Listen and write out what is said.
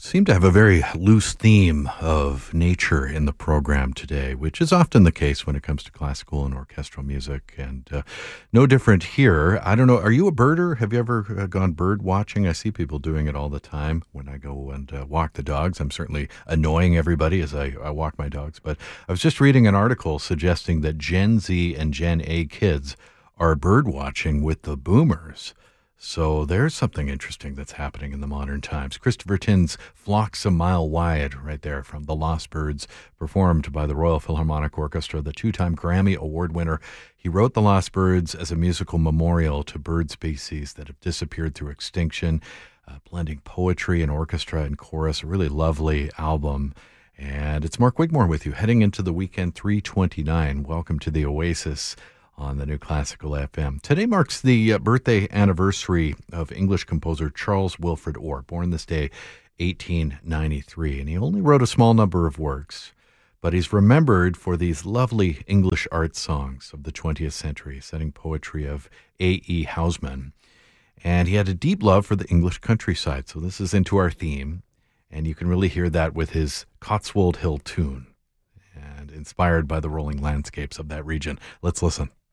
seem to have a very loose theme of nature in the program today, which is often the case when it comes to classical and orchestral music. And no different here. I don't know. Are you a birder? Have you ever gone bird watching? I see people doing it all the time when I go and walk the dogs. I'm certainly annoying everybody as I walk my dogs. But I was just reading an article suggesting that Gen Z and Gen A kids are bird watching with the boomers. So there's something interesting that's happening in the modern times. Christopher Tin's Flocks a Mile Wide, right there from The Lost Birds, performed by the Royal Philharmonic Orchestra, the two-time Grammy Award winner. He wrote The Lost Birds as a musical memorial to bird species that have disappeared through extinction, blending poetry and orchestra and chorus, a really lovely album. And it's Mark Wigmore with you, heading into the weekend 329. Welcome to the Oasis on the New Classical FM. Today marks the birthday anniversary of English composer Charles Wilfred Orr, born this day, 1893. And he only wrote a small number of works, but he's remembered for these lovely English art songs of the 20th century, setting poetry of A.E. Housman. And he had a deep love for the English countryside, so this is into our theme. And you can really hear that with his Cotswold Hill tune, and inspired by the rolling landscapes of that region. Let's listen.